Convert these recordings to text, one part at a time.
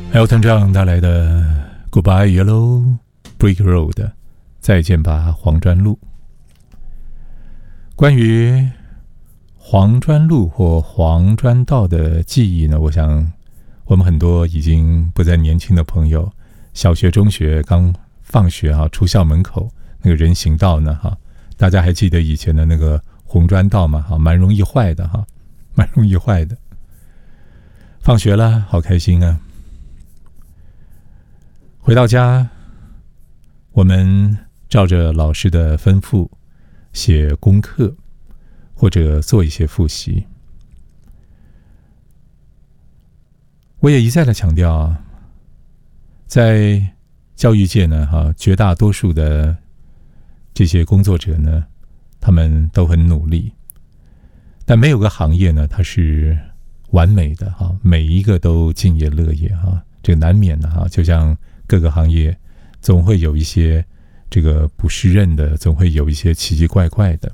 Elton John 带来的 Goodbye Yellow Brick Road， 再见吧黄砖路。关于黄砖路或黄砖道的记忆呢，我想我们很多已经不再年轻的朋友，小学中学刚放学出校门口那个人行道呢大家还记得以前的那个红砖道吗？蛮容易坏的蛮容易坏的。放学了好开心啊，回到家我们照着老师的吩咐写功课或者做一些复习。我也一再的强调在教育界呢绝大多数的这些工作者呢，他们都很努力，但没有个行业呢它是完美的每一个都敬业乐业这个难免的就像各个行业总会有一些这个不胜任的，总会有一些奇奇怪怪的。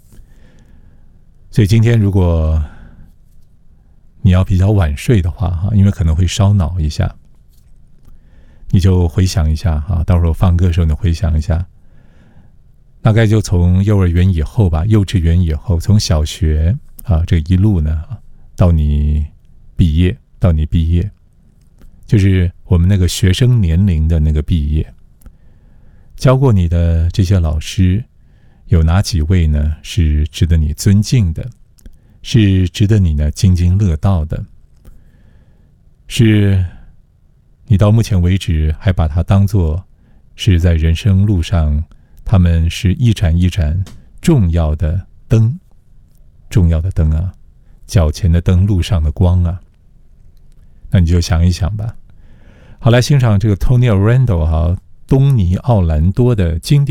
所以今天如果你要比较晚睡的话因为可能会烧脑一下，你就回想一下到时候放歌的时候你回想一下，大概就从幼儿园以后吧，幼稚园以后，从小学这一路呢到你毕业，就是我们那个学生年龄的那个毕业，教过你的这些老师有哪几位呢是值得你尊敬的，是值得你呢津津乐道的，是你到目前为止还把它当作是在人生路上他们是一盏一盏重要的灯脚前的灯，路上的光那你就想一想吧。好，来欣赏这个 Tony Arando 东尼奥兰多的经典